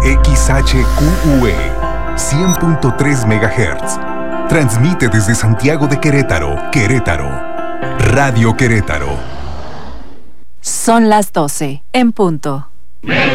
XHQUE 100.3 MHz. Transmite desde Santiago de Querétaro, Querétaro. Radio Querétaro. Son las 12, en punto.